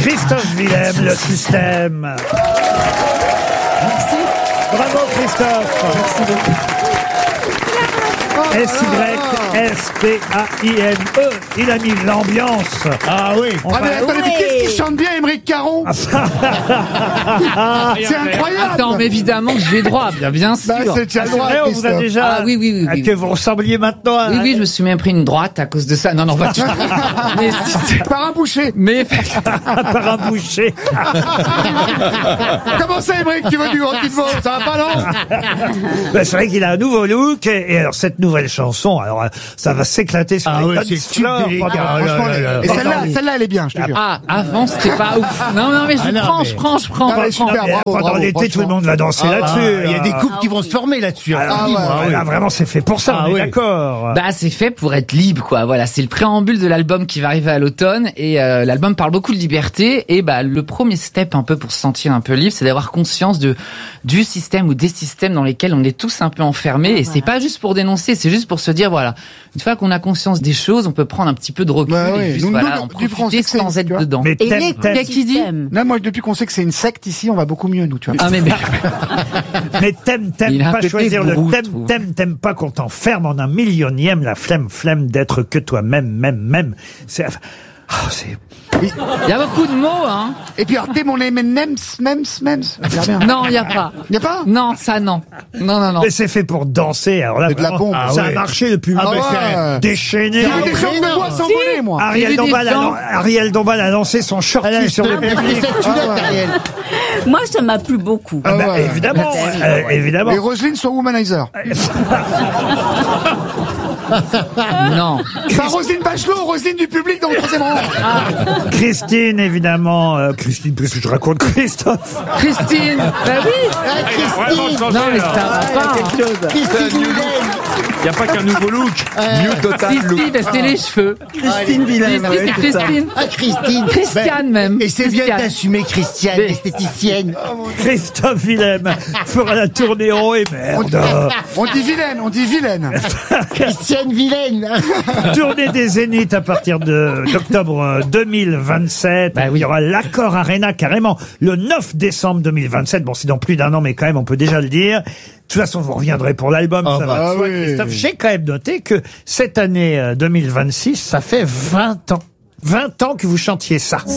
Christophe Willem, le système. Merci. Bravo Christophe. Merci beaucoup. S-Y-S-T-A-I-N-E. Il a mis l'ambiance. Ah oui. Mais attendez, mais qu'est-ce qu'il chante bien, Émeric Caron? C'est incroyable. Attends, mais évidemment que je vais droit, bien sûr. Bah, c'est déjà le droit, On vous a Christophe. déjà oui. que vous ressembliez maintenant à... Oui, je me suis même pris une droite à cause de ça. Non, pas du tout. Mais, Par un boucher. mais par un boucher. Comment ça, Émeric, tu veux du rôti de veau? Ça va pas, non? Ben, c'est vrai qu'il a un nouveau look et alors cette nouvelle chanson, alors ça va s'éclater sur Ah les ouais, dance c'est floors super pendant- délicat. Franchement, et celle-là, elle est bien, je te jure. avant, c'était pas ouf. Non, mais je prends. Ah ouais, super, Mais bravo, pendant bravo, l'été, tout le franchement. monde va danser là-dessus. Il y a des couples qui vont se former là-dessus. Ah, Dis-moi, ouais, là, vraiment, c'est fait pour ça, Ah on est oui. d'accord. Bah, c'est fait pour être libre, quoi. Voilà, c'est le préambule de l'album qui va arriver à l'automne et l'album parle beaucoup de liberté et bah le premier step un peu pour se sentir un peu libre, c'est d'avoir conscience du système ou des systèmes dans lesquels on est tous un peu enfermés et c'est pas juste pour dénoncer, c'est juste pour se dire voilà, une fois qu'on a conscience des choses, on peut prendre un petit peu de recul Bah oui. et juste Nous, voilà, nous, en du profiter français, sans tu être vois. dedans. Mais Et t'aimes- t'aimes- qui dit Non, moi, depuis qu'on sait que c'est une secte ici, on va beaucoup mieux, nous, tu vois. Ah mais mais t'aimes Il a un pas côté choisir le gourou, je thème, trouve. t'aimes pas qu'on t'enferme en un millionième, la flemme d'être que toi-même, même. C'est, il y a beaucoup de mots hein. Et puis, alors, t'es mon M&M's, mems. Non, il y a pas. Y a pas? Non, ça non. Non. mais c'est fait pour danser. Alors là, C'est de la vraiment, bombe. ça Ah a ouais. marché depuis Ah, mais ouais. déchaîné. J'ai vu des gens de moi s'envoler, moi. J'ai vu des gens- Ariel Dombal a lancé son shorty sur le public. cette culotte, Ariel. Moi, ça m'a plu beaucoup. Ah bah, ouais. évidemment, évidemment. Et Roselyne, son womanizer. Non. Pas Roselyne Bachelot, Roselyne du public dans le troisième rang. Christine, évidemment. Christine, qu'est-ce que je raconte, Christophe? Christine. Bah oui. Non mais ça va pas. Christine Il n'y a pas qu'un nouveau look. New total look. Christine, bah, c'était les cheveux. Christine Villaine. Christine, c'est Christine. Ah, Christine. Christiane même. Et c'est bien Christiane. d'assumer Christiane, Mais- l'esthéticienne. Christophe Willem fera la tournée en et merde. On dit vilaine. Christiane Villaine. Tournée des Zéniths à partir d'octobre 2027. Bah oui. Il y aura l'Accor Arena carrément le 9 décembre 2027. Bon, c'est dans plus d'un an, mais quand même, on peut déjà le dire. De toute façon, vous reviendrez pour l'album. Ah ça bah, va de soi, oui. Christophe. J'ai quand même noté que cette année 2026, ça fait 20 ans. 20 ans que vous chantiez ça.